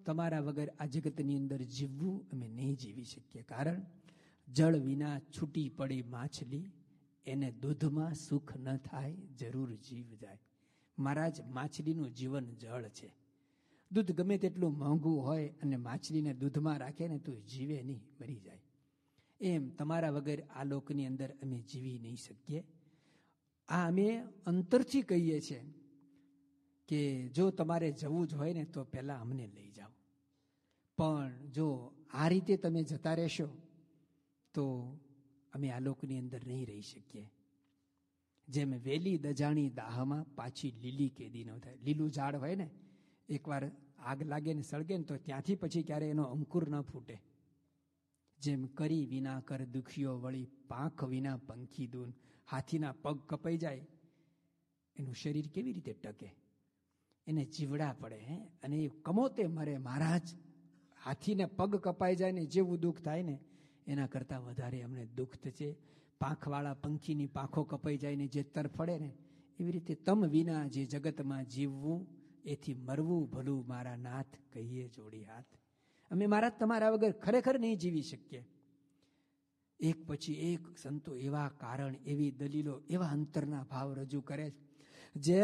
તમારા વગર આ જગતની અંદર જીવવું અમે નહીં જીવી શકીએ. કારણ જળ વિના છૂટી પડી માછલી, એને દૂધમાં સુખ ન થાય, જરૂર જીવ જાય. મહારાજ, માછલીનું જીવન જળ છે. દૂધ ગમે તેટલું મોંઘું હોય અને માછલીને દૂધમાં રાખે ને તો જીવે નહીં, મરી જાય. એમ તમારા વગર આ લોકની અંદર અમે જીવી નહીં શકીએ. આ અમે અંતરથી કહીએ છીએ કે જો તમારે જવું જ હોય ને તો પહેલાં અમને લઈ જાઓ. પણ જો આ રીતે તમે જતા રહેશો તો અમે આ લોકની અંદર નહીં રહી શકીએ. જેમ વેલી દજાણી દાહમાં પાછી લીલી કેદી ન થાય. લીલું ઝાડ હોય ને, એકવાર આગ લાગે ને સળગે ને તો ત્યાંથી પછી ક્યારે એનો અંકુર ન ફૂટે. જેમ કરી વિના કર દુખીઓ વળી, પાંખ વિના પંખી દૂન. હાથીના પગ કપાઈ જાય, એનું શરીર કેવી રીતે ટકે? એને જીવડા પડે અને એ કમોતે મરે. મહારાજ, હાથીને પગ કપાઈ જાય ને જેવું દુઃખ થાય ને એના કરતાં વધારે અમને દુઃખ છે. પાંખવાળા પંખીની પાંખો કપાઈ જાય ને જે તરફડે ને, એવી રીતે તમ વિના જે જગતમાં જીવવું, એથી મરવું ભલું મારા નાથ, કહીએ જોડી હાથ. અમે મહારાજ તમારા વગર ખરેખર નહીં જીવી શકીએ. એક પછી એક સંતો એવા કારણ, એવી દલીલો, એવા અંતરના ભાવ રજૂ કરે. જે